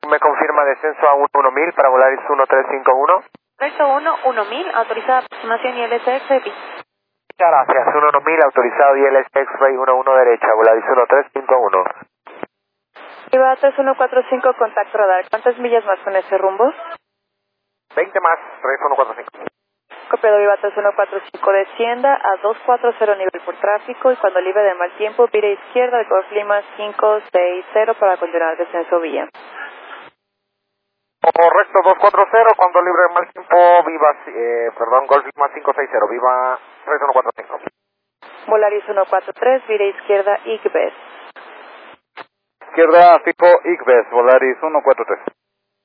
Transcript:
Me confirma descenso a 1000 para Volaris 1351. Correcto, 1000, autorizada aproximación ILS X-Ray. Muchas gracias, 1000 autorizado ILS X-Ray 11 derecha, Volaris 1351. Viva 3145, contacto radar. ¿Cuántas millas más con ese rumbo? 20 más, 3145. Copiado Viva 3145, descienda a 240 nivel por tráfico y cuando libre de mal tiempo, vire izquierda al Golf Lima 560 para continuar descenso vía. Correcto, 240, cuando libre de mal tiempo, Golf Lima 560, viva 3145. Volaris 143, vire izquierda IGBES. Izquierda, tipo IGBES, Volaris 143.